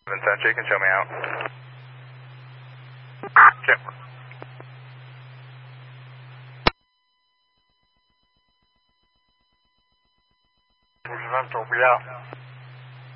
Center, you can show me out. Check. Roosevelt, we out.